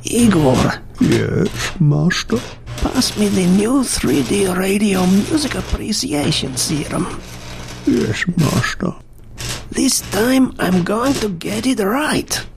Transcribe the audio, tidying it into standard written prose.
Igor, Yes, master. pass me the new 3D radio music appreciation serum. Yes, master. This time I'm going to get it right.